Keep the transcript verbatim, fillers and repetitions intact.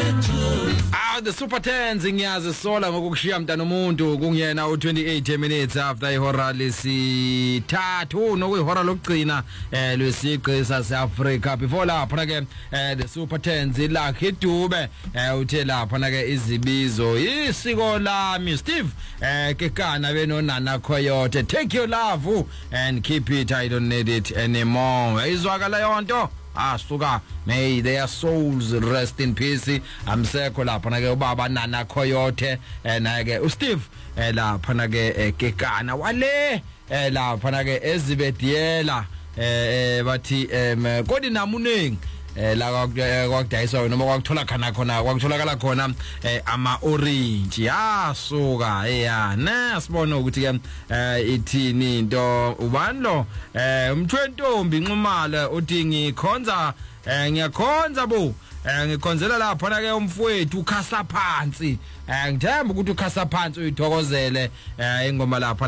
Ah, the Super Tens ngiyazi sola ngokukushiya mntana umuntu kungiyena u twenty-eight minutes after ihora lesithathu nokuyihora lokugcina eh lwesiqi saseAfrica. Before lapha ke eh the Super Tens la khidube eh uthe lapha ke izibizo isiko lami Steve eh kekana benonana Coyote. Take your love and keep it, I don't need it anymore. Izwakala yonto asuka, may their souls rest in peace. Amsekho lapha ke ubaba Nana Coyote na ke uSteve lapha ke kekana wale lapha ke ezibediyela eh bathi em kodi namunengi la kwakudayiswa noma kwakuthola khona khona kwakutholakala khona ama orange yasuka eya na sibona ukuthi ke ithini into ubani lo umthwentombi Nxumalo uthi ngikhonza ngiyakhonza bo ngikhonzela lapha na ke umfowethu ukhasa phansi ngithemba ukuthi ukhasa phansi uyithokozele ingoma lapha